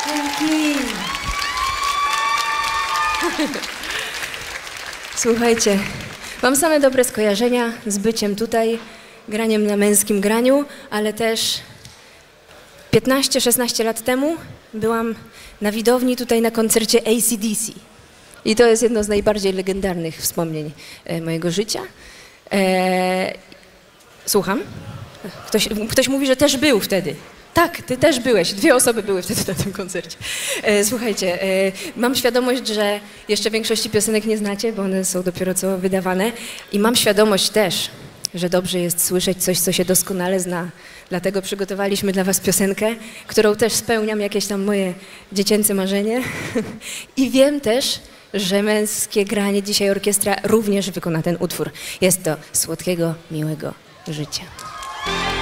Dzięki. Słuchajcie, mam same dobre skojarzenia z byciem tutaj, graniem na męskim graniu, ale też 15-16 lat temu byłam na widowni tutaj na koncercie AC/DC. I to jest jedno z najbardziej legendarnych wspomnień mojego życia. Słucham? Ktoś mówi, że też był wtedy. Tak, ty też byłeś. 2 osoby były wtedy na tym koncercie. Słuchajcie, mam świadomość, że jeszcze większości piosenek nie znacie, bo one są dopiero co wydawane. I mam świadomość też, że dobrze jest słyszeć coś, co się doskonale zna. Dlatego przygotowaliśmy dla was piosenkę, którą też spełniam jakieś tam moje dziecięce marzenie. I wiem też, że męskie granie dzisiaj orkiestra również wykona ten utwór. Jest to Słodkiego, miłego życia.